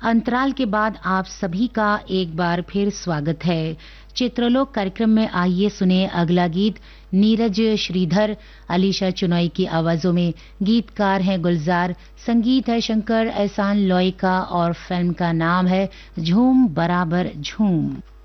अंतराल के बाद आप सभी का एक बार फिर स्वागत है। चित्रलोक कार्यक्रम में आइए सुने अगला गीत। नीरज श्रीधर, अलीशा चुनोई की आवाजों में। गीतकार हैं गुलजार, संगीत है शंकर एहसान लोई का और फिल्म का नाम है झूम बराबर झूम।